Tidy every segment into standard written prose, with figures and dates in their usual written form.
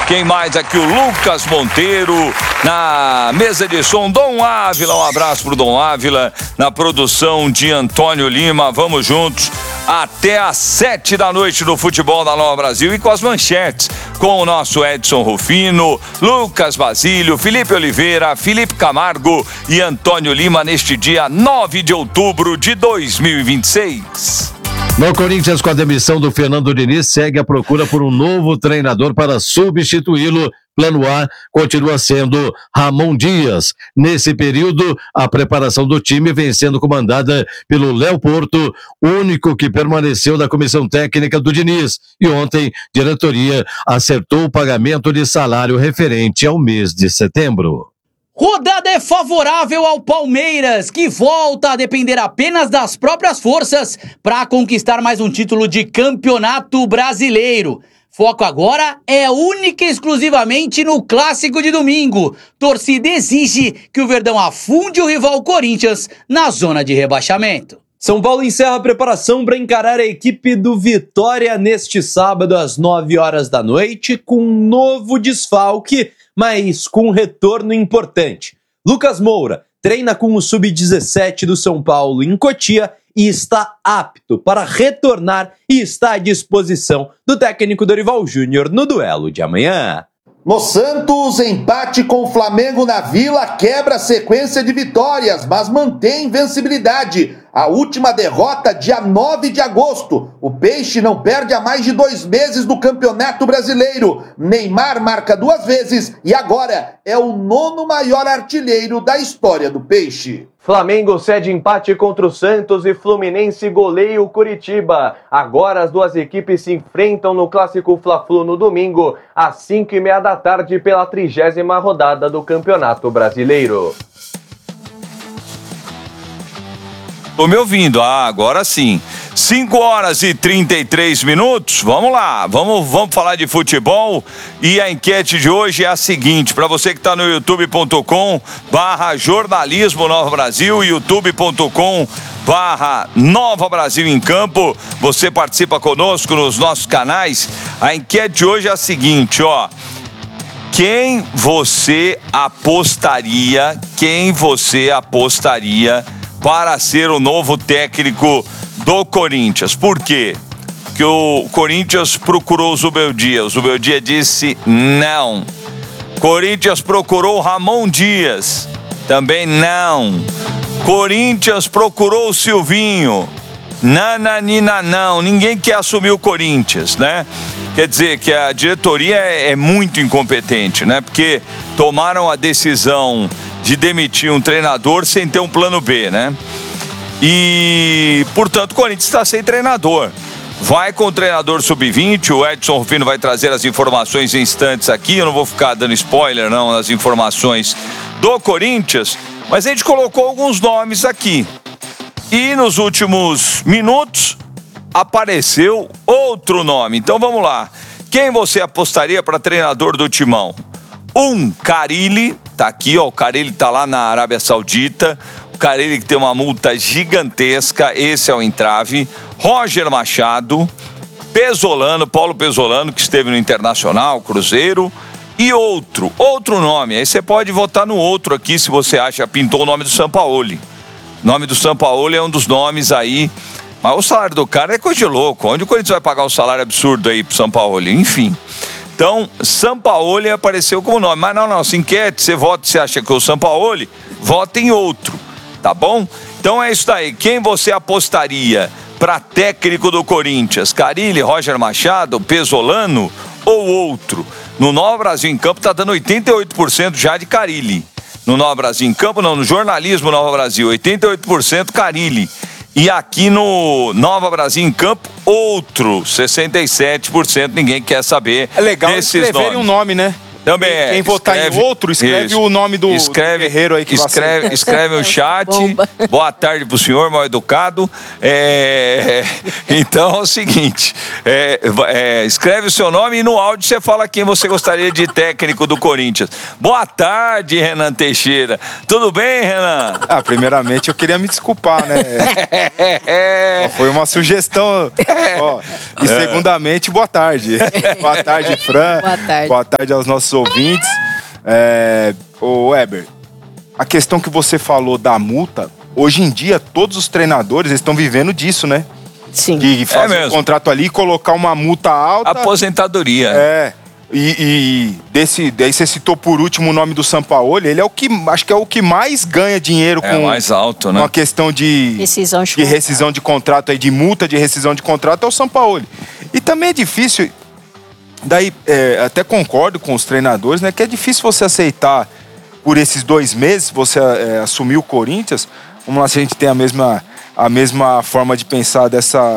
Quem mais aqui? O Lucas Monteiro, na mesa de som, Dom Ávila, um abraço pro Dom Ávila, na produção de Antônio Lima. Vamos juntos até às 7 da noite do Futebol da Nova Brasil e com as manchetes, com o nosso Edson Rufino, Lucas Basílio, Felipe Oliveira, Felipe Camargo e Antônio Lima neste dia 9 de outubro de 2026. No Corinthians, com a demissão do Fernando Diniz, segue a procura por um novo treinador para substituí-lo. Plano A continua sendo Ramon Dias. Nesse período, a preparação do time vem sendo comandada pelo Léo Porto, único que permaneceu da comissão técnica do Diniz. E ontem, a diretoria acertou o pagamento de salário referente ao mês de setembro. Rodada é favorável ao Palmeiras, que volta a depender apenas das próprias forças para conquistar mais um título de campeonato brasileiro. Foco agora é única e exclusivamente no clássico de domingo. Torcida exige que o Verdão afunde o rival Corinthians na zona de rebaixamento. São Paulo encerra a preparação para encarar a equipe do Vitória neste sábado às 9 horas da noite com um novo desfalque, mas com um retorno importante. Lucas Moura treina com o Sub-17 do São Paulo em Cotia e está apto para retornar e está à disposição do técnico Dorival Júnior no duelo de amanhã. No Santos, empate com o Flamengo na Vila quebra a sequência de vitórias, mas mantém invencibilidade. A última derrota, dia 9 de agosto. O Peixe não perde há mais de 2 meses do Campeonato Brasileiro. Neymar marca 2 vezes e agora é o 9º maior artilheiro da história do Peixe. Flamengo cede empate contra o Santos e Fluminense goleia o Curitiba. Agora as duas equipes se enfrentam no Clássico Fla-Flu no domingo, às 5h30 da tarde, pela 30ª rodada do Campeonato Brasileiro. Tô me ouvindo? Agora sim. 5 horas e 33 minutos. Vamos lá, vamos falar de futebol. E a enquete de hoje é a seguinte: para você que está no youtube.com/jornalismo Nova Brasil, youtube.com/Nova Brasil em Campo, você participa conosco nos nossos canais. A enquete de hoje é a seguinte, ó: quem você apostaria para ser o novo técnico do Corinthians? Por quê? Porque o Corinthians procurou o Zubeldia. O Zubeldia disse não. Corinthians procurou o Ramon Dias. Também não. Corinthians procurou o Silvinho. Nananina não. Ninguém quer assumir o Corinthians, né? Quer dizer que a diretoria é muito incompetente, né? Porque tomaram a decisão de demitir um treinador sem ter um plano B, né? E, portanto, o Corinthians está sem treinador. Vai com o treinador sub-20, o Edson Rufino vai trazer as informações em instantes aqui, eu não vou ficar dando spoiler não nas informações do Corinthians, mas a gente colocou alguns nomes aqui. E nos últimos minutos apareceu outro nome. Então vamos lá. Quem você apostaria para treinador do Timão? Carille, tá aqui, ó, o Carille tá lá na Arábia Saudita, o Carille que tem uma multa gigantesca, esse é o entrave. Roger Machado, Paulo Pesolano, que esteve no Internacional, Cruzeiro, e outro nome. Aí você pode votar no outro aqui, se você acha, pintou o nome do Sampaoli. O nome do Sampaoli é um dos nomes aí, mas o salário do cara é coisa de louco. Onde o Corinthians vai pagar um salário absurdo aí pro Sampaoli? Enfim. Então, Sampaoli apareceu como nome. Mas não, se enquete, você vota, você acha que é o Sampaoli, vota em outro, tá bom? Então é isso daí. Quem você apostaria para técnico do Corinthians? Carille, Roger Machado, Pesolano ou outro? No Nova Brasil em Campo tá dando 88% já de Carille. No Nova Brasil em Campo, não, no jornalismo Nova Brasil, 88% Carille. E aqui no Nova Brasil em Campo, outro 67%, ninguém quer saber. É legal desses escreverem nomes. um nome, né? Também Quem votar em outro, escreve o nome do guerreiro aí que escreve o chat. Boa tarde pro senhor, mal educado. Então é o seguinte, escreve o seu nome e no áudio você fala quem você gostaria de técnico do Corinthians. Boa tarde, Renan Teixeira. Tudo bem, Renan? Primeiramente eu queria me desculpar, né? Foi uma sugestão. E segundamente, boa tarde. Boa tarde, Fran. Boa tarde. Boa tarde aos nossos ouvintes. Ô Weber, a questão que você falou da multa, hoje em dia todos os treinadores estão vivendo disso, né? Sim. Que fazem um contrato ali e colocar uma multa alta. Aposentadoria. E daí você citou por último o nome do Sampaoli, ele é acho que é o que mais ganha dinheiro com mais alto, né? Uma questão de rescisão de contrato aí, de multa de rescisão de contrato, é o Sampaoli. E também é difícil, daí até concordo com os treinadores, né, que é difícil você aceitar por esses 2 meses, você assumir o Corinthians. Vamos lá, se a gente tem a mesma forma de pensar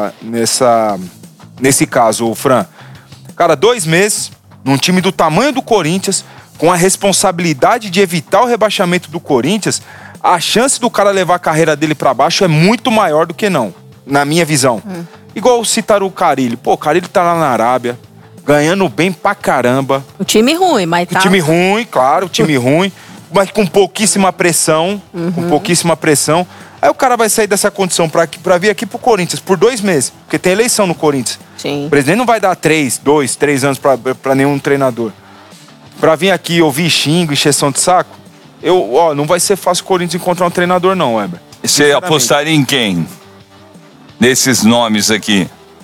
nesse caso, Fran. Cara, 2 meses num time do tamanho do Corinthians, com a responsabilidade de evitar o rebaixamento do Corinthians, a chance do cara levar a carreira dele pra baixo é muito maior do que não, na minha visão. Igual citaram o Carille. Pô, o Carille tá lá na Arábia, ganhando bem pra caramba. Um time ruim, mas tá... Um time ruim, claro, time ruim, mas com pouquíssima pressão, Aí o cara vai sair dessa condição pra vir aqui pro Corinthians por 2 meses, porque tem eleição no Corinthians. Sim. O presidente não vai dar 3 anos pra nenhum treinador. Pra vir aqui ouvir xingo, encheção de saco, não vai ser fácil o Corinthians encontrar um treinador não, Weber. Você apostaria em quem? Desses nomes aqui?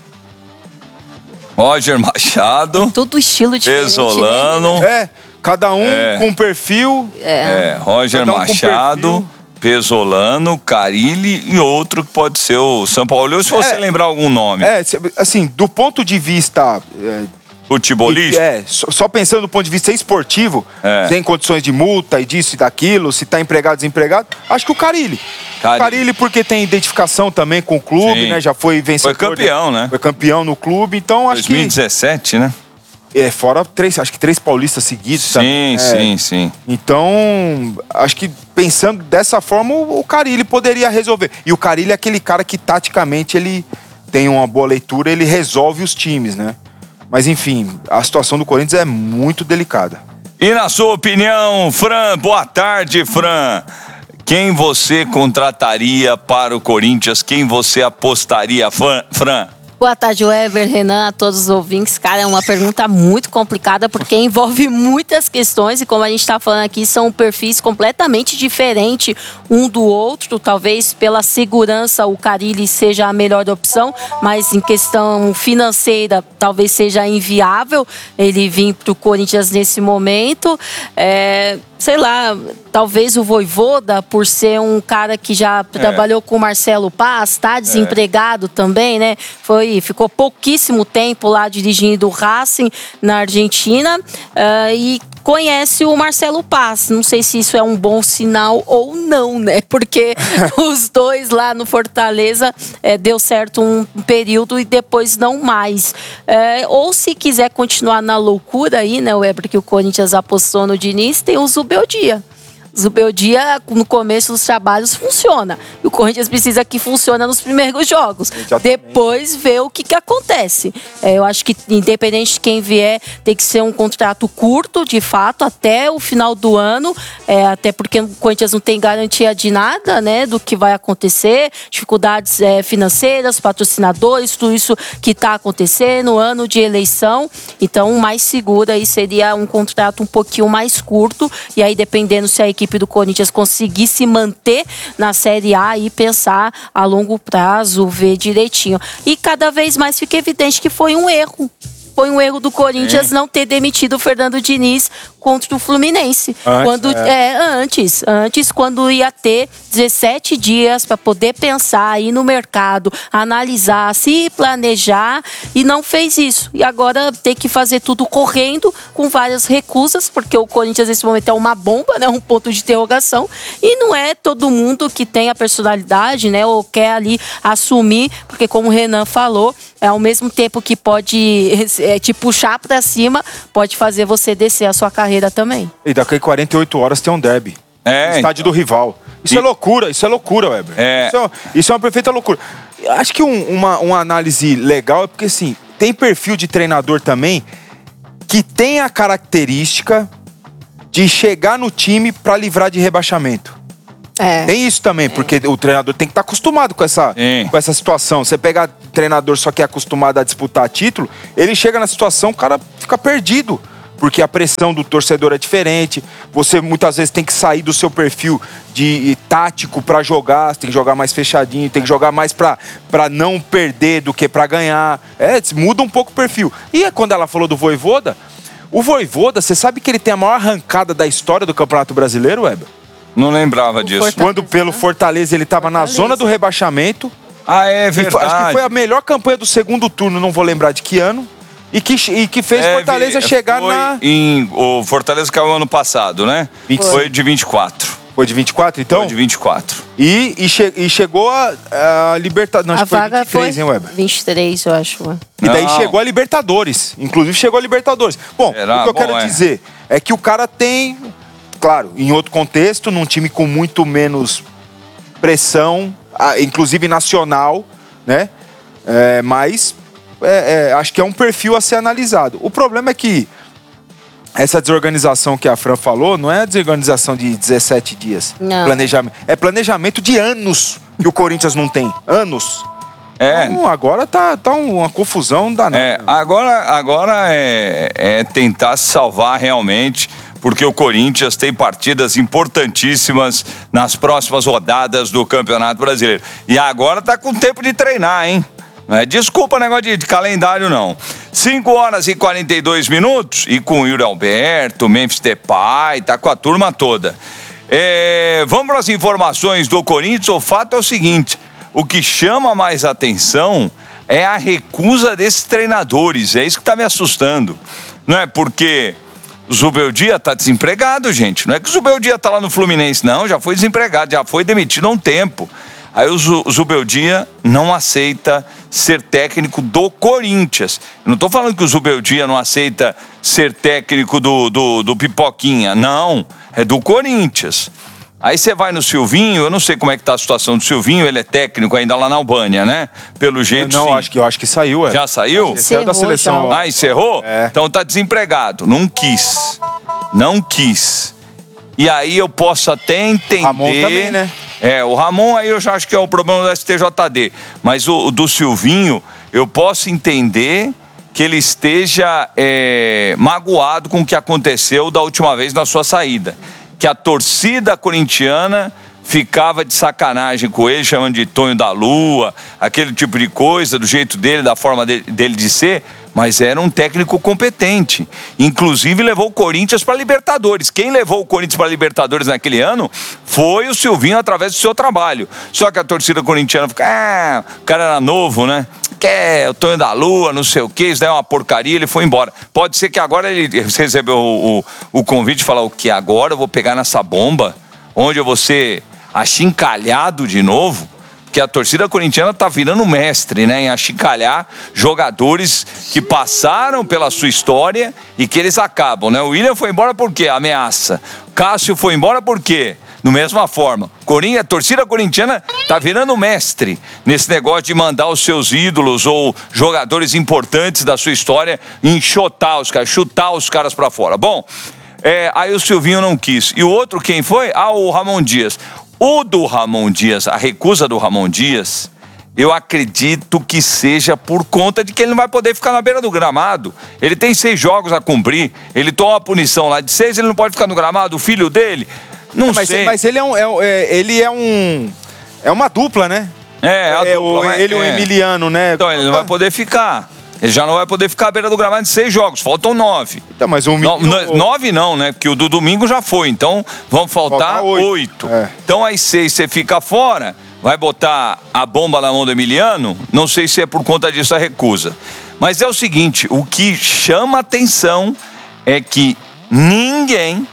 Roger Machado. Tudo estilo diferente. Pesolano. Né? Cada um com perfil. Roger Machado, Pesolano, Carille e outro que pode ser o Sampaoli. Ou se você lembrar algum nome. Assim, do ponto de vista... futebolista? Só pensando do ponto de vista esportivo, tem condições de multa e disso e daquilo, se tá empregado, desempregado, acho que o Carille. Carille porque tem identificação também com o clube, né? Já foi vencedor. Foi campeão, né? Foi campeão no clube, então acho 2017, né? Fora 3 paulistas seguidos. Sim. Então, acho que pensando dessa forma, o Carille poderia resolver. E o Carille é aquele cara que taticamente ele tem uma boa leitura, ele resolve os times, né? Mas enfim, a situação do Corinthians é muito delicada. E na sua opinião, Fran, boa tarde, Fran. Quem você contrataria para o Corinthians? Quem você apostaria, Fran? Boa tarde, Weber, Renan, a todos os ouvintes. Cara, é uma pergunta muito complicada porque envolve muitas questões e como a gente está falando aqui, são perfis completamente diferentes um do outro. Talvez pela segurança o Carille seja a melhor opção, mas em questão financeira talvez seja inviável ele vir para o Corinthians nesse momento. Sei lá, talvez o Vojvoda, por ser um cara que já trabalhou com o Marcelo Paz, está desempregado também, né? Ficou pouquíssimo tempo lá dirigindo o Racing na Argentina e conhece o Marcelo Paz. Não sei se isso é um bom sinal ou não, né? Porque os dois lá no Fortaleza deu certo um período e depois não mais. Ou se quiser continuar na loucura aí, né, Weber, que o Corinthians apostou no Diniz, tem o Zubeldia. Zubeldia, no começo dos trabalhos, funciona. E o Corinthians precisa que funcione nos primeiros jogos. Depois vê o que acontece. Eu acho que, independente de quem vier, tem que ser um contrato curto, de fato, até o final do ano. Até porque o Corinthians não tem garantia de nada, né? Do que vai acontecer. Dificuldades financeiras, patrocinadores, tudo isso que está acontecendo, ano de eleição. Então, o mais seguro aí seria um contrato um pouquinho mais curto. E aí, dependendo se a equipe do Corinthians conseguir se manter na Série A e pensar a longo prazo, ver direitinho. E cada vez mais fica evidente que foi um erro. Foi um erro do Corinthians não ter demitido o Fernando Diniz contra o Fluminense. Antes, quando ia ter 17 dias para poder pensar, ir no mercado, analisar, se planejar, e não fez isso. E agora tem que fazer tudo correndo, com várias recusas, porque o Corinthians nesse momento é uma bomba, né? Um ponto de interrogação. E não é todo mundo que tem a personalidade, né? Ou quer ali assumir, porque como o Renan falou, ao mesmo tempo que pode te puxar para cima, pode fazer você descer a sua carreira carreira também. E daqui a 48 horas tem um derby. No estádio do rival. Isso é loucura, Weber. Isso é uma perfeita loucura. Acho que uma análise legal é porque, assim, tem perfil de treinador também que tem a característica de chegar no time para livrar de rebaixamento. Tem isso também, porque o treinador tem que estar acostumado com essa situação. Você pega treinador só que é acostumado a disputar título, ele chega na situação, o cara fica perdido. Porque a pressão do torcedor é diferente. Você muitas vezes tem que sair do seu perfil de tático para jogar. Você tem que jogar mais fechadinho, tem que jogar mais para não perder do que para ganhar. Muda um pouco o perfil. E quando ela falou do Vojvoda, o Vojvoda, você sabe que ele tem a maior arrancada da história do Campeonato Brasileiro, Weber? Não lembrava disso. Fortaleza. Quando pelo Fortaleza ele estava na zona do rebaixamento. É verdade. Acho que foi a melhor campanha do segundo turno, não vou lembrar de que ano. E que fez Fortaleza chegar o Fortaleza caiu ano passado, né? Foi de 24. Foi de 24, então? Foi de 24. E chegou a Libertadores. Não, acho que foi 23, hein, Weber? 23, eu acho. E daí chegou a Libertadores. Inclusive chegou a Libertadores. Bom, o que eu quero dizer é que o cara tem, claro, em outro contexto, num time com muito menos pressão, inclusive nacional, né? Mas acho que é um perfil a ser analisado. O problema é que essa desorganização que a Fran falou não é a desorganização de 17 dias. Não. Planejamento. É planejamento de anos que o Corinthians não tem. Anos. Então, agora tá uma confusão danada. Agora é tentar se salvar realmente, porque o Corinthians tem partidas importantíssimas nas próximas rodadas do Campeonato Brasileiro. E agora tá com tempo de treinar, hein? Não é desculpa negócio de calendário, não. 5 horas e 42 minutos, e com o Yuri Alberto, Memphis Depay, tá com a turma toda. Vamos para as informações do Corinthians. O fato é o seguinte, o que chama mais atenção é a recusa desses treinadores, é isso que tá me assustando. Não é porque o Zubeldia tá desempregado, gente, não é que o Zubeldia tá lá no Fluminense, não, já foi desempregado, já foi demitido há um tempo. Aí o Zubeldia não aceita ser técnico do Corinthians. Eu não estou falando que o Zubeldia não aceita ser técnico do Pipoquinha. Não, é do Corinthians. Aí você vai no Silvinho, eu não sei como é que tá a situação do Silvinho, ele é técnico ainda lá na Albânia, né? Pelo jeito, não, eu acho que saiu. Já saiu? Saiu da seleção. Ah, encerrou? Então tá desempregado. Não quis. E aí eu posso até entender... Ramon também, né? O Ramon aí eu já acho que é o problema do STJD. Mas o do Silvinho, eu posso entender que ele esteja magoado com o que aconteceu da última vez na sua saída. Que a torcida corintiana ficava de sacanagem com ele, chamando de Tonho da Lua, aquele tipo de coisa, do jeito dele, da forma dele de ser, mas era um técnico competente. Inclusive levou o Corinthians para Libertadores. Quem levou o Corinthians para Libertadores naquele ano foi o Silvinho através do seu trabalho. Só que a torcida corintiana fica, o cara era novo, né? O Tonho da Lua, não sei o que, isso daí é uma porcaria, ele foi embora. Pode ser que agora ele recebeu o convite e falar o que? Agora eu vou pegar nessa bomba, onde eu vou ser achincalhado de novo, porque a torcida corintiana tá virando mestre, né, em achincalhar jogadores que passaram pela sua história e que eles acabam, né? O William foi embora por quê? Ameaça. O Cássio foi embora por quê? Da mesma forma. A torcida corintiana tá virando mestre nesse negócio de mandar os seus ídolos ou jogadores importantes da sua história enxotar os caras, chutar os caras pra fora. Bom, aí o Silvinho não quis. E o outro quem foi? O Ramon Dias. O do Ramon Dias, a recusa do Ramon Dias, eu acredito que seja por conta de que ele não vai poder ficar na beira do gramado. Ele tem 6 jogos a cumprir, ele toma uma punição lá de 6, ele não pode ficar no gramado, o filho dele, não sei. Mas ele é uma dupla, né? Ele e o Emiliano, né? Então ele não vai poder ficar. Ele já não vai poder ficar à beira do gramado de 6 jogos, faltam 9. Então, mas 9 não, né? Porque o do domingo já foi, então vão faltar 8. Então aí 6 você fica fora, vai botar a bomba na mão do Emiliano, não sei se é por conta disso a recusa. Mas é o seguinte, o que chama atenção é que ninguém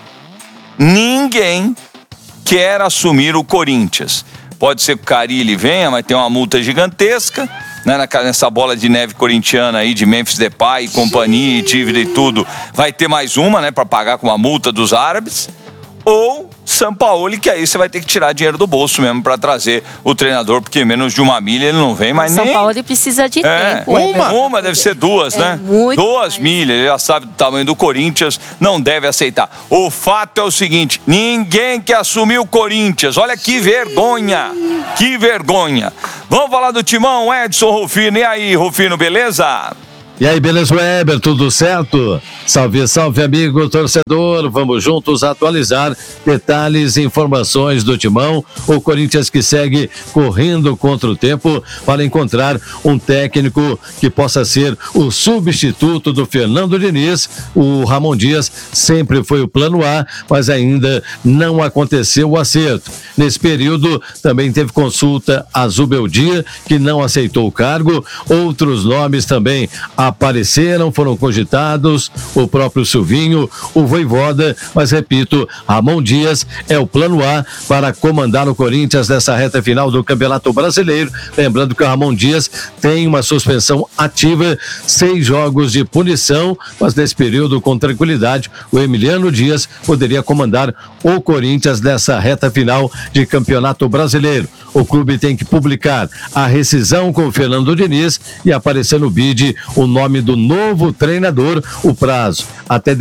quer assumir o Corinthians. Pode ser que o Carille venha, mas tem uma multa gigantesca. né, nessa bola de neve corintiana aí de Memphis Depay, companhia, Dívida e tudo, vai ter mais uma, né, para pagar com a multa dos árabes, ou Sampaoli, que aí você vai ter que tirar dinheiro do bolso mesmo para trazer o treinador, porque menos de 1 milha ele não vem, mas nem... Sampaoli precisa de tempo. Uma deve ser 2, né? 2 milhas, ele já sabe do tamanho do Corinthians, não deve aceitar. O fato é o seguinte, ninguém quer assumir o Corinthians, olha que vergonha, que vergonha. Vamos falar do Timão, Edson Rufino, e aí, Rufino, beleza? E aí, beleza, Weber, tudo certo? Salve, salve, amigo torcedor, vamos juntos atualizar detalhes e informações do Timão, o Corinthians que segue correndo contra o tempo para encontrar um técnico que possa ser o substituto do Fernando Diniz. O Ramon Dias sempre foi o plano A, mas ainda não aconteceu o acerto. Nesse período também teve consulta a Zubeldia, que não aceitou o cargo, outros nomes também apareceram, foram cogitados, o próprio Silvinho, o Voivoda, mas repito, Ramon Dias é o plano A para comandar o Corinthians nessa reta final do Campeonato Brasileiro. Lembrando que o Ramon Dias tem uma suspensão ativa, 6 jogos de punição, mas nesse período, com tranquilidade, o Emiliano Dias poderia comandar o Corinthians nessa reta final de Campeonato Brasileiro. O clube tem que publicar a rescisão com o Fernando Diniz e aparecer no bid o nome do novo treinador, o prazo até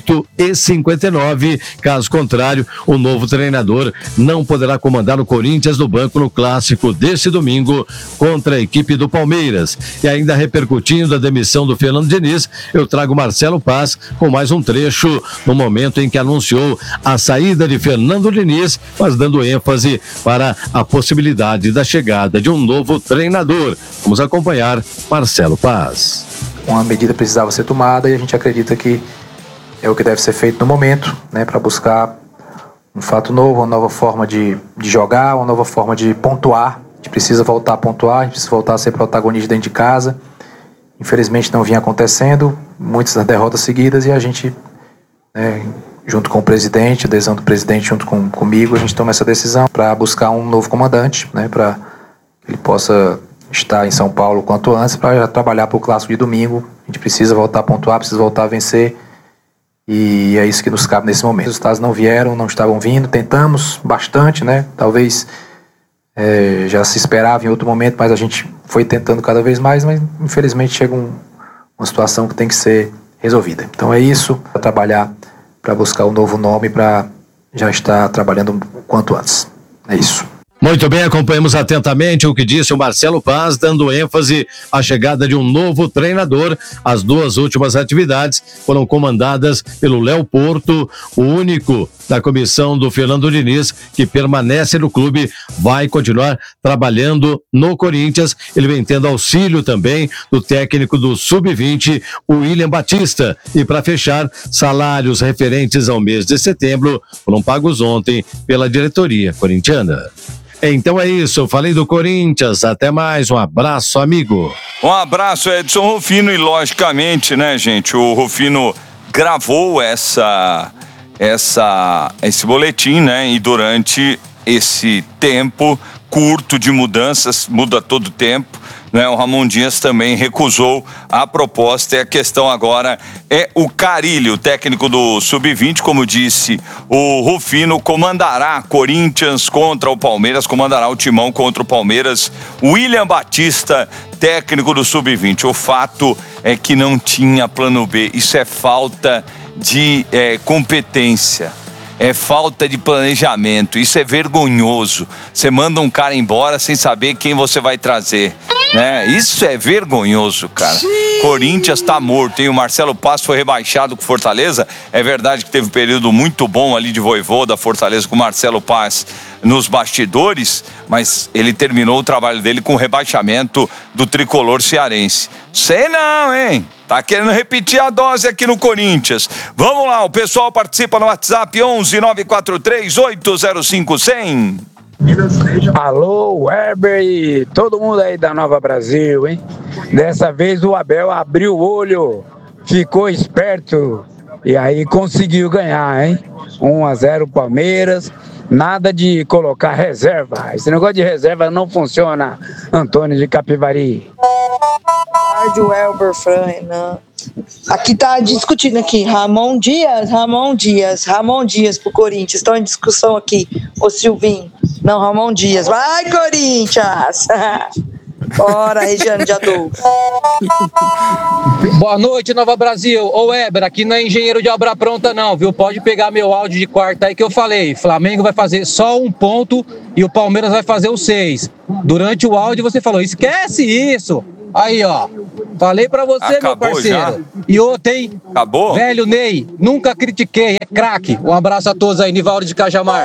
18h59. Caso contrário, o novo treinador não poderá comandar o Corinthians no banco no clássico deste domingo contra a equipe do Palmeiras. E ainda repercutindo a demissão do Fernando Diniz, eu trago Marcelo Paz com mais um trecho no momento em que anunciou a saída de Fernando Diniz, mas dando ênfase para a possibilidade da chegada de um novo treinador. Vamos acompanhar Marcelo Paz. Uma medida precisava ser tomada e a gente acredita que é o que deve ser feito no momento, né, para buscar um fato novo, uma nova forma de jogar, uma nova forma de pontuar. A gente precisa voltar a pontuar, a gente precisa voltar a ser protagonista dentro de casa. Infelizmente não vinha acontecendo, muitas das derrotas seguidas, e a gente, né, junto com o presidente, a adesão do presidente junto comigo, a gente toma essa decisão para buscar um novo comandante, né, para que ele possa estar em São Paulo quanto antes para trabalhar para o clássico de domingo. A gente precisa voltar a pontuar, precisa voltar a vencer, e é isso que nos cabe nesse momento. Os resultados não vieram, não estavam vindo, tentamos bastante, né? Talvez já se esperava em outro momento, mas a gente foi tentando cada vez mais, mas infelizmente chega uma situação que tem que ser resolvida. Então é isso, para trabalhar, para buscar um novo nome, para já estar trabalhando o quanto antes. É isso. Muito bem, acompanhamos atentamente o que disse o Marcelo Paz, dando ênfase à chegada de um novo treinador. As 2 últimas atividades foram comandadas pelo Léo Porto, o único da comissão do Fernando Diniz que permanece no clube, vai continuar trabalhando no Corinthians. Ele vem tendo auxílio também do técnico do Sub-20, o William Batista. E para fechar, salários referentes ao mês de setembro foram pagos ontem pela diretoria corintiana. Então é isso, eu falei do Corinthians, até mais, um abraço, amigo. Um abraço, Edson Rufino, e logicamente, né, gente, o Rufino gravou esse boletim, né, e durante esse tempo curto de mudanças, muda todo o tempo, né, o Ramon Dias também recusou a proposta, e a questão agora é o Carille, o técnico do Sub-20, como disse o Rufino, comandará Corinthians contra o Palmeiras, comandará o Timão contra o Palmeiras, William Batista, técnico do Sub-20. O fato é que não tinha plano B, isso é falta de competência. É falta de planejamento, isso é vergonhoso. Você manda um cara embora sem saber quem você vai trazer, né? Isso é vergonhoso, cara. Corinthians tá morto, hein? O Marcelo Paz foi rebaixado com Fortaleza. É verdade que teve um período muito bom ali de Voivoda, Fortaleza, com o Marcelo Paz nos bastidores, mas ele terminou o trabalho dele com o rebaixamento do tricolor cearense. Sei não, hein? Tá querendo repetir a dose aqui no Corinthians. Vamos lá, o pessoal participa no WhatsApp 11 943 805 100. Alô, Weber e todo mundo aí da Nova Brasil, hein? Dessa vez o Abel abriu o olho, ficou esperto e aí conseguiu ganhar, hein? 1-0 Palmeiras. Nada de colocar reserva. Esse negócio de reserva não funciona, Antônio de Capivari. Rádio Elber, Fran, Renan. Aqui tá discutindo aqui, Ramon Dias pro Corinthians. Estão em discussão aqui, ô Silvinho. Não, Ramon Dias. Vai, Corinthians! Bora, Regiane de Adolfo. Boa noite, Nova Brasil. Ô Weber, aqui não é engenheiro de obra pronta não, viu? Pode pegar meu áudio de quarta aí que eu falei. Flamengo vai fazer só 1 ponto e o Palmeiras vai fazer os 6. Durante o áudio você falou, esquece isso. Aí, ó. Falei pra você, acabou, meu parceiro. já? E outro, hein? Acabou? Velho Ney, nunca critiquei, é craque. Um abraço a todos aí, Nivaldo de Cajamar.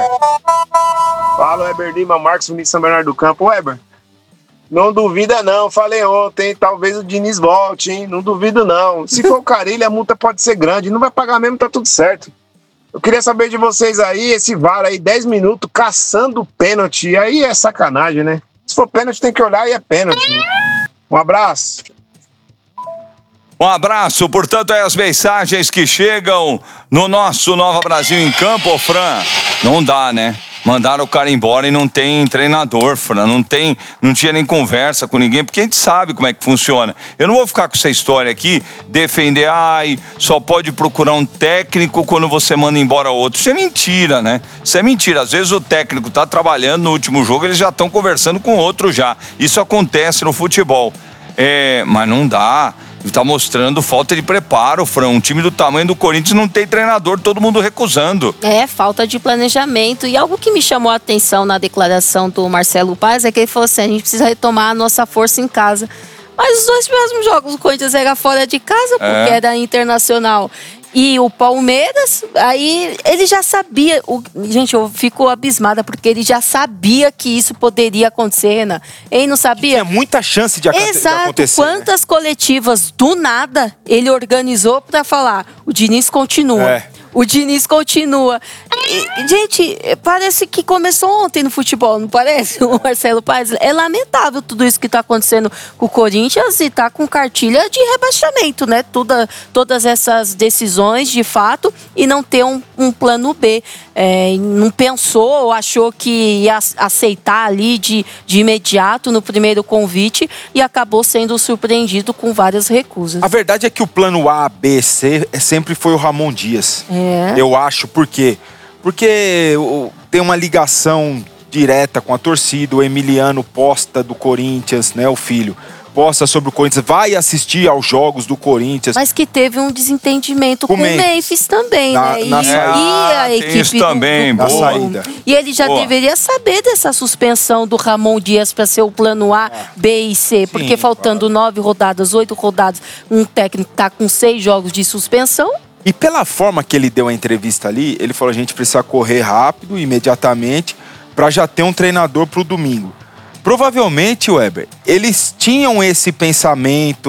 Fala, Weber Lima, Marcos Vinícius São Bernardo do Campo. Weber, não duvida não, falei ontem, talvez o Diniz volte, hein? Não duvido não. Se for o Carille, a multa pode ser grande, não vai pagar mesmo, tá tudo certo. Eu queria saber de vocês aí, esse VAR aí, 10 minutos, caçando pênalti, aí é sacanagem, né? Se for pênalti, tem que olhar e é pênalti. Um abraço. Um abraço, portanto, aí as mensagens que chegam no nosso Nova Brasil em Campo, Fran. Não dá, né? Mandaram o cara embora e não tem treinador, Fran. Não tinha nem conversa com ninguém, porque a gente sabe como é que funciona. Eu não vou ficar com essa história aqui, defender, só pode procurar um técnico quando você manda embora outro. Isso é mentira, né? Isso é mentira. Às vezes o técnico tá trabalhando no último jogo, eles já estão conversando com outro já. Isso acontece no futebol. Mas não dá. Tá mostrando falta de preparo, Fran. Um time do tamanho do Corinthians não tem treinador, todo mundo recusando. Falta de planejamento. E algo que me chamou a atenção na declaração do Marcelo Paz é que ele falou assim, a gente precisa retomar a nossa força em casa. Mas os 2 próximos jogos do Corinthians era fora de casa, porque era internacional. E o Palmeiras, aí ele já sabia. Gente, eu fico abismada, porque ele já sabia que isso poderia acontecer, Renan. Ele não sabia? Tinha muita chance de acontecer. Exato. Quantas coletivas do nada ele organizou para falar: o Diniz continua. O Diniz continua. Gente, parece que começou ontem no futebol, não parece? O Marcelo Paz. É lamentável tudo isso que está acontecendo com o Corinthians e tá com cartilha de rebaixamento, né? Todas essas decisões, de fato, e não ter um plano B. Não pensou ou achou que ia aceitar ali de imediato no primeiro convite e acabou sendo surpreendido com várias recusas. A verdade é que o plano A, B, C sempre foi o Ramon Dias. Eu acho, por quê? Porque tem uma ligação direta com a torcida, o Emiliano posta do Corinthians, né, o filho, posta sobre o Corinthians, vai assistir aos jogos do Corinthians. Mas que teve um desentendimento com o Memphis também, né? Na saída. E a equipe isso também, na saída. E ele já deveria saber dessa suspensão do Ramon Dias para ser o plano A, B e C, porque faltando 9 rodadas, 8 rodadas, um técnico tá com 6 jogos de suspensão. E pela forma que ele deu a entrevista ali, ele falou: a gente precisa correr rápido, imediatamente, para já ter um treinador pro domingo. Provavelmente, Weber, eles tinham esse pensamento,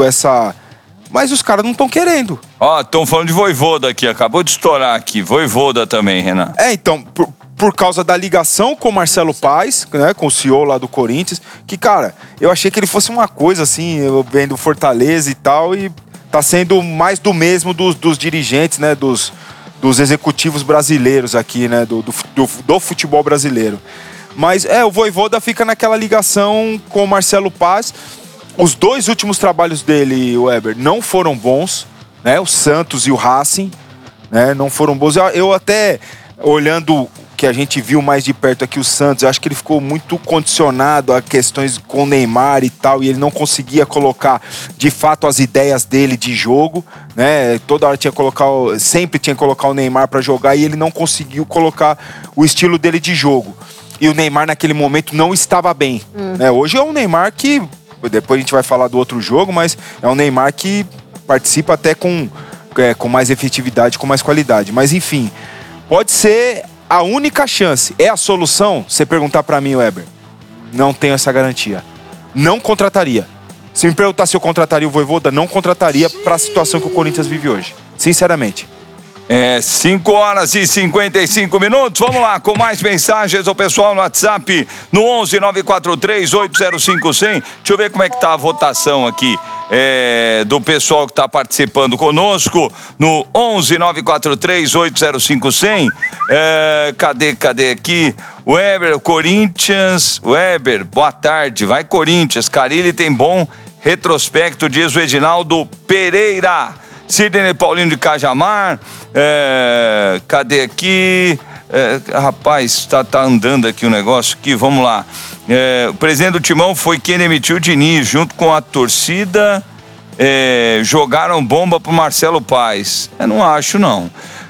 mas os caras não estão querendo. Estão falando de Vojvoda aqui, acabou de estourar aqui. Vojvoda também, Renan. Então, por causa da ligação com o Marcelo Paz, né, com o CEO lá do Corinthians, que, cara, eu achei que ele fosse uma coisa assim, eu vendo Fortaleza e tal, e tá sendo mais do mesmo dos dirigentes, né, dos executivos brasileiros aqui, né, do futebol brasileiro. Mas o Vojvoda fica naquela ligação com o Marcelo Paz. Os 2 últimos trabalhos dele, Weber, não foram bons, né? O Santos e o Racing, né? Não foram bons. Eu até, olhando que a gente viu mais de perto aqui o Santos, eu acho que ele ficou muito condicionado a questões com o Neymar e tal, e ele não conseguia colocar, de fato, as ideias dele de jogo, né? Toda hora sempre tinha que colocar o Neymar para jogar, e ele não conseguiu colocar o estilo dele de jogo. E o Neymar naquele momento não estava bem. Né? Hoje é um Neymar que, depois a gente vai falar do outro jogo, mas é um Neymar que participa até com mais efetividade, com mais qualidade. Mas enfim, pode ser a única chance. É a solução? Você perguntar para mim, Weber, não tenho essa garantia. Não contrataria. Se me perguntar se eu contrataria o Vojvoda, não contrataria para a situação que o Corinthians vive hoje. Sinceramente. 5h55. Vamos lá, com mais mensagens ao pessoal no WhatsApp, no 11 943 805 100. Deixa eu ver como é que tá a votação aqui. do pessoal que está participando conosco no 11 943 805 100. Cadê aqui? Weber, Corinthians. Weber, boa tarde. Vai Corinthians. Carille tem bom retrospecto, diz o Edinaldo Pereira. Sidney Paulino de Cajamar. Cadê aqui? Rapaz, tá andando aqui o negócio aqui, vamos lá. O presidente do Timão foi quem demitiu o Diniz, junto com a torcida, jogaram bomba pro Marcelo Paes. Eu não acho, não.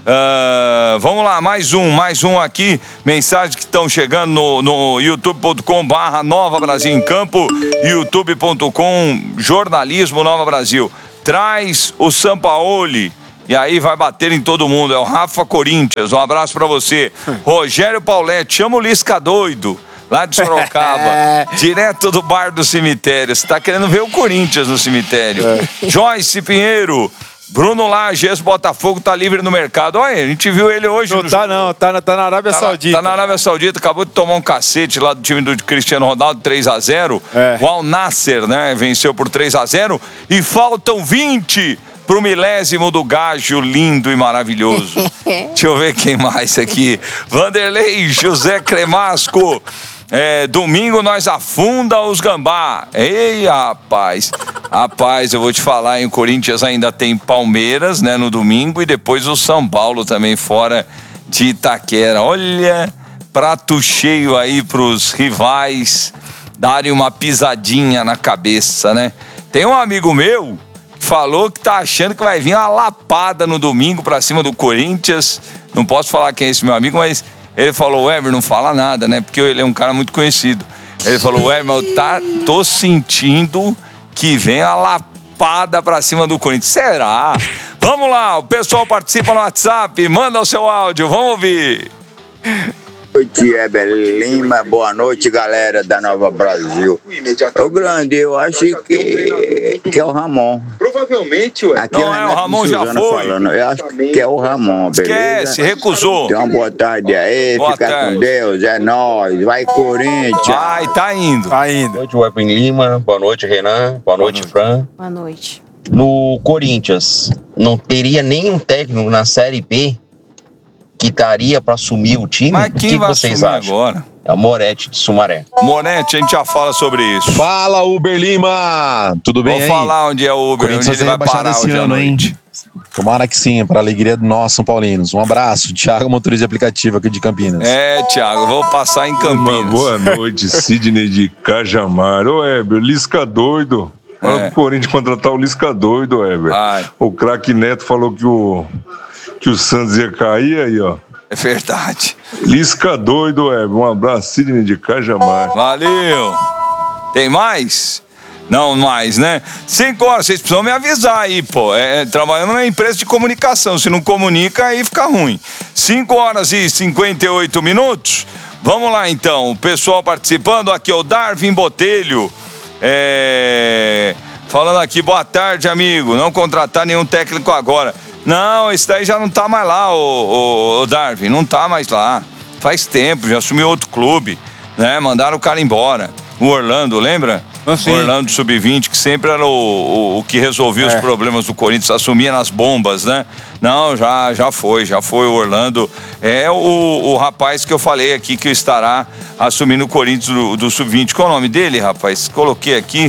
Vamos lá, mais um aqui, mensagens que estão chegando no youtube.com/Nova Brasil em Campo, youtube.com jornalismo Nova Brasil. Traz o Sampaoli. E aí vai bater em todo mundo. É o Rafa Corinthians. Um abraço pra você. Rogério Paulette, chama o Lisca doido, lá de Sorocaba. Direto do bar do cemitério. Você tá querendo ver o Corinthians no cemitério. Joyce Pinheiro. Bruno Lages, Botafogo tá livre no mercado. Olha, a gente viu ele hoje. Não tá não, tá na Arábia Saudita. Tá na Arábia Saudita, acabou de tomar um cacete lá do time do Cristiano Ronaldo, 3-0. O Al Nasser, né, venceu por 3-0. E faltam 20 pro milésimo do gajo lindo e maravilhoso. Deixa eu ver quem mais aqui. Vanderlei José Cremasco. Domingo nós afunda os gambá. Ei, rapaz. Rapaz, eu vou te falar, hein? O Corinthians ainda tem Palmeiras, né, no domingo, e depois o São Paulo também fora de Itaquera. Olha, prato cheio aí pros rivais darem uma pisadinha na cabeça, né? Tem um amigo meu que falou que tá achando que vai vir uma lapada no domingo pra cima do Corinthians. Não posso falar quem é esse meu amigo, mas ele falou: Weber, não fala nada, né? Porque ele é um cara muito conhecido. Ele falou: Weber, eu tô sentindo que vem a lapada pra cima do Corinthians. Será? Vamos lá, o pessoal participa no WhatsApp, manda o seu áudio, vamos ouvir. Boa noite, Weber Lima. Boa noite, galera da Nova Brasil. O grande, eu acho que é o Ramon. Provavelmente, ué. Aqui não é o Ramon, já foi. Falando. Eu acho que é o Ramon, beleza? Esquece, recusou. Então, boa tarde aí, boa fica tarde. com Deus, é nóis. Vai, Corinthians. Vai, tá indo. Tá indo. Boa noite, Weber Lima. Boa noite, Renan. Boa noite, Fran. Boa noite. No Corinthians, não teria nenhum técnico na Série B que estaria para assumir o time? Mas quem vai vocês assumir acham? agora? É o Moretti de Sumaré. Moretti, a gente já fala sobre isso. Fala, Uber Lima! Tudo bem aí? Vou falar onde é o Uber, onde ele vai parar esse hoje à ano, hein? noite. Tomara que sim, para a alegria do nosso São Paulinos. Um abraço, Thiago, motorista de aplicativo aqui de Campinas. Thiago, vou passar em Campinas. Uma boa noite, Sidney de Cajamar. Ô, Weber, Lisca doido. Olha o Corinthians contratar o Lisca doido, Weber. O craque Neto falou que o Santos ia cair aí, ó. É verdade. Lisca doido, Weber. Um abraço, Sidney de Cajamar. Valeu. Tem mais? Não mais, né? 5 horas, vocês precisam me avisar aí, pô. Trabalhando na empresa de comunicação. Se não comunica, aí fica ruim. 5 horas e 58 minutos. Vamos lá, então. O pessoal participando. Aqui é o Darwin Botelho. Falando aqui, boa tarde, amigo. Não contratar nenhum técnico agora. Não, esse daí já não tá mais lá, o Darwin. Não tá mais lá. Faz tempo, já assumiu outro clube, né? Mandaram o cara embora. O Orlando, lembra? O Orlando Sub-20, que sempre era o que resolvia os problemas do Corinthians, assumia nas bombas, né? Não, já foi o Orlando. É o rapaz que eu falei aqui que estará assumindo o Corinthians do Sub-20. Qual é o nome dele, rapaz? Coloquei aqui.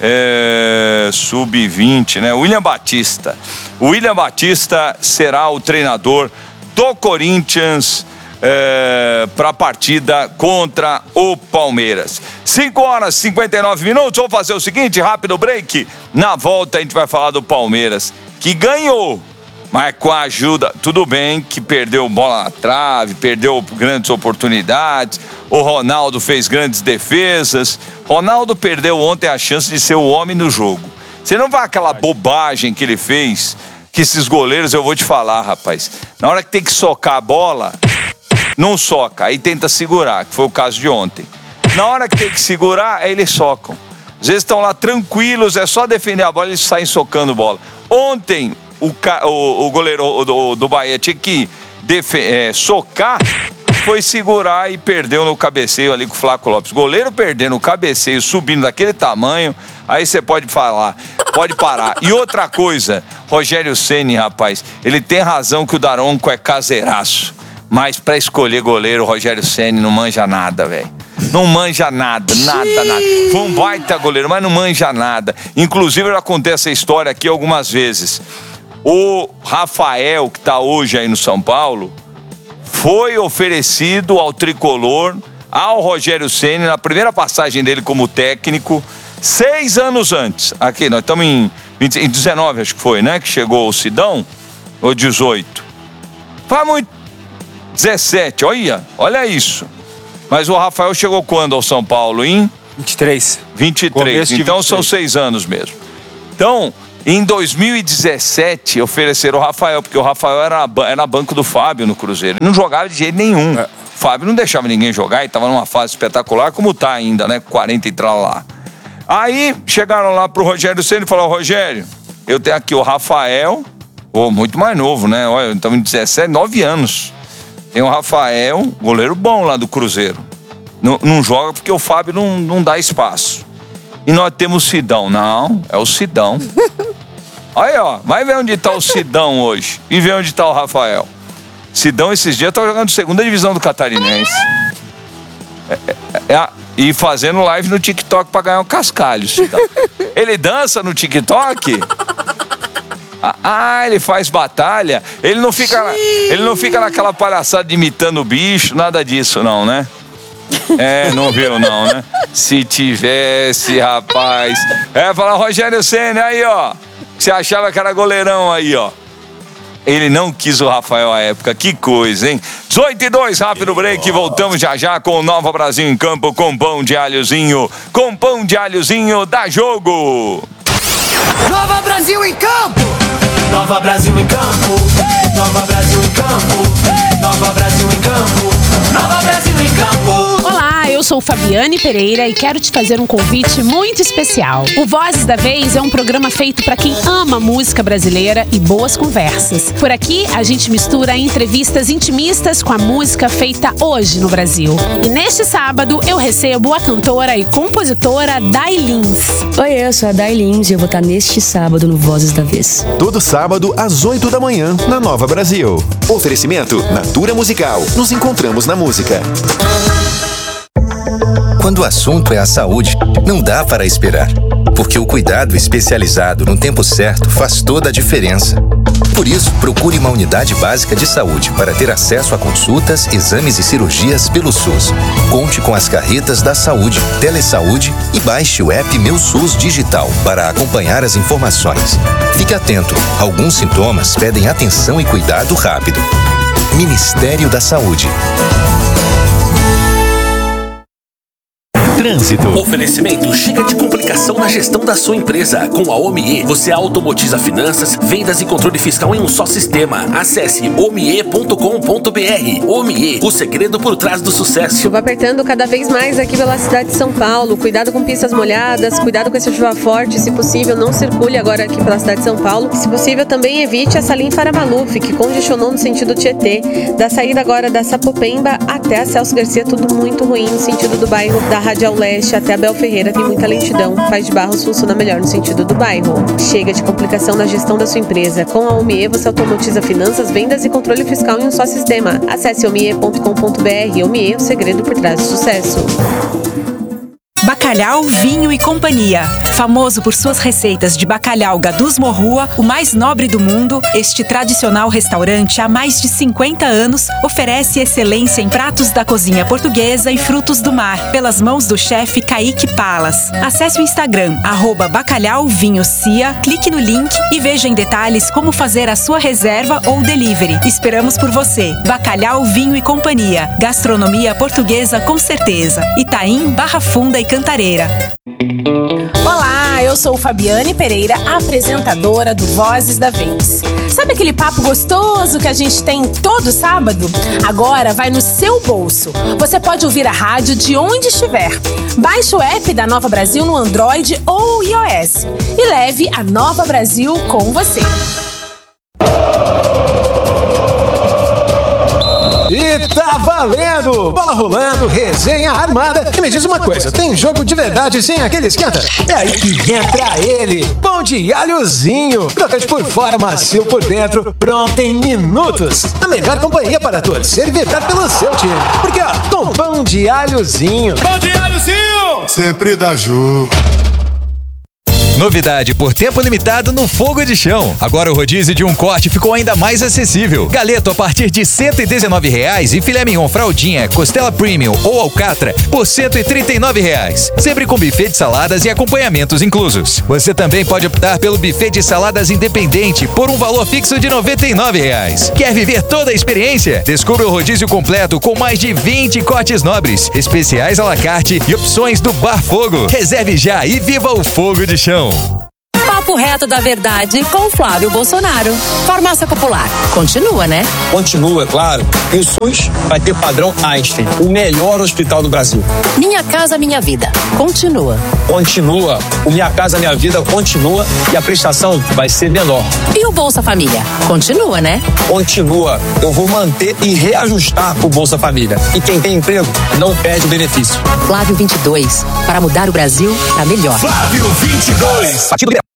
Sub-20, né? William Batista. O William Batista será o treinador do Corinthians para a partida contra o Palmeiras. 5 horas e 59 minutos. Vamos fazer o seguinte, rápido break. Na volta a gente vai falar do Palmeiras, que ganhou, mas com a ajuda, tudo bem que perdeu bola na trave, perdeu grandes oportunidades, o Ronaldo fez grandes defesas. Ronaldo perdeu ontem a chance de ser o homem no jogo. Você não vai aquela bobagem que ele fez, que esses goleiros, eu vou te falar, rapaz, na hora que tem que socar a bola, não soca, aí tenta segurar, que foi o caso de ontem. Na hora que tem que segurar, aí eles socam. Às vezes estão lá tranquilos, é só defender a bola, eles saem socando bola. Ontem, o goleiro do Bahia tinha que socar, foi segurar e perdeu no cabeceio ali com o Flaco Lopes. Goleiro perdendo o cabeceio, subindo daquele tamanho, aí você pode falar, Pode parar. E outra coisa, Rogério Ceni, rapaz, ele tem razão que o Daronco é caseiraço. Mas pra escolher goleiro, o Rogério Ceni não manja nada, velho. Não manja nada. Foi um baita goleiro, mas não manja nada. Inclusive, eu já contei essa história aqui algumas vezes. O Rafael, que tá hoje aí no São Paulo, foi oferecido ao tricolor, ao Rogério Ceni, na primeira passagem dele como técnico, 6 anos antes. Aqui, nós estamos em 19, acho que foi, né? Que chegou o Sidão, ou 18. Faz muito. 17, olha isso. Mas o Rafael chegou quando ao São Paulo? Em 23. 23, então são 6 anos mesmo. Então, em 2017, ofereceram o Rafael, porque o Rafael era banco do Fábio no Cruzeiro. Não jogava de jeito nenhum. O Fábio não deixava ninguém jogar e estava numa fase espetacular, como tá ainda, né? 40 e tal lá. Aí, chegaram lá pro Rogério Ceni e falaram: Rogério, eu tenho aqui o Rafael, muito mais novo, né? Olha, estamos em 17, 9 anos. Tem o Rafael, goleiro bom lá do Cruzeiro. Não joga porque o Fábio não dá espaço. E nós temos o Sidão. Não, é o Sidão. Aí, vai ver onde tá o Sidão hoje. E ver onde tá o Rafael. Sidão, esses dias, tá jogando segunda divisão do Catarinense. E fazendo live no TikTok pra ganhar um cascalho, Sidão. Ele dança no TikTok? Ele faz batalha. Ele não fica naquela palhaçada imitando o bicho, nada disso não, né? Não viu não, né? Se tivesse, rapaz. Fala, Rogério Ceni, aí, você achava que era goleirão aí, Ele não quis o Rafael à época, que coisa, hein? 18:02, rápido break, voltamos já com o Nova Brasil em campo, com pão de alhozinho, dá jogo! Nova Brasil em campo! Nova Brasil em campo! Nova Brasil em campo! Nova Brasil em campo! Nova Brasil em campo! Olá, eu sou Fabiane Pereira e quero te fazer um convite muito especial. O Vozes da Vez é um programa feito para quem ama música brasileira e boas conversas. Por aqui, a gente mistura entrevistas intimistas com a música feita hoje no Brasil. E neste sábado, eu recebo a cantora e compositora Day Lins. Oi, eu sou a Day Lins e eu vou estar neste sábado no Vozes da Vez. Todo sábado, às 8 da manhã, na Nova Brasil. Oferecimento Natura Musical. Nos encontramos na música. Quando o assunto é a saúde, não dá para esperar, porque o cuidado especializado no tempo certo faz toda a diferença. Por isso, procure uma unidade básica de saúde para ter acesso a consultas, exames e cirurgias pelo SUS. Conte com as carretas da saúde, Telesaúde e baixe o app Meu SUS Digital para acompanhar as informações. Fique atento, alguns sintomas pedem atenção e cuidado rápido. Ministério da Saúde. Trânsito. Oferecimento: chega de complicação na gestão da sua empresa. Com a OMIE, você automotiza finanças, vendas e controle fiscal em um só sistema. Acesse omie.com.br. OMIE, o segredo por trás do sucesso. Chuva apertando cada vez mais aqui pela cidade de São Paulo. Cuidado com pistas molhadas, cuidado com essa chuva forte. Se possível, não circule agora aqui pela cidade de São Paulo. Se possível, também evite a Salim Faramaluf, que congestionou no sentido Tietê. Da saída agora da Sapopemba até a Celso Garcia, tudo muito ruim no sentido do bairro da Radial Leste até Abel Ferreira tem muita lentidão. Paz de Barros funciona melhor no sentido do bairro. Chega de complicação na gestão da sua empresa. Com a OMIE você automatiza finanças, vendas e controle fiscal em um só sistema. Acesse omie.com.br. OMIE, o segredo por trás do sucesso. Bacalhau, Vinho e Companhia. Famoso por suas receitas de bacalhau Gadus Morrua, o mais nobre do mundo, este tradicional restaurante há mais de 50 anos oferece excelência em pratos da cozinha portuguesa e frutos do mar, pelas mãos do chefe Kaique Palas. Acesse o Instagram, @bacalhauvinhocia, clique no link e veja em detalhes como fazer a sua reserva ou delivery. Esperamos por você. Bacalhau, Vinho e Companhia. Gastronomia portuguesa com certeza. Itaim, Barra Funda e Cantareira. Olá, eu sou Fabiane Pereira, apresentadora do Vozes da Vez. Sabe aquele papo gostoso que a gente tem todo sábado? Agora vai no seu bolso. Você pode ouvir a rádio de onde estiver. Baixe o app da Nova Brasil no Android ou iOS e leve a Nova Brasil com você. E tá valendo! Bola rolando, resenha armada. E me diz uma coisa, tem jogo de verdade sem aquele esquenta? É aí que entra ele, pão de alhozinho. Crocante por fora, macio por dentro, pronto em minutos. A melhor companhia para torcer e vibrar pelo seu time. Porque, ó, com pão de alhozinho. Pão de alhozinho! Sempre dá jogo. Novidade por tempo limitado no Fogo de Chão. Agora o rodízio de um corte ficou ainda mais acessível. Galeto a partir de R$ 119,00 e filé mignon fraldinha, costela premium ou alcatra por R$ 139,00. Sempre com buffet de saladas e acompanhamentos inclusos. Você também pode optar pelo buffet de saladas independente por um valor fixo de R$ 99,00. Quer viver toda a experiência? Descubra o rodízio completo com mais de 20 cortes nobres, especiais à la carte e opções do Bar Fogo. Reserve já e viva o Fogo de Chão. Papo reto da verdade com Flávio Bolsonaro. Farmácia Popular. Continua, né? Continua, claro. E o SUS vai ter padrão Einstein, o melhor hospital do Brasil. Minha Casa Minha Vida. Continua. Continua. O Minha Casa Minha Vida continua e a prestação vai ser menor. E o Bolsa Família? Continua, né? Continua. Eu vou manter e reajustar o Bolsa Família. E quem tem emprego não perde o benefício. Flávio 22. Para mudar o Brasil para melhor. Flávio 22.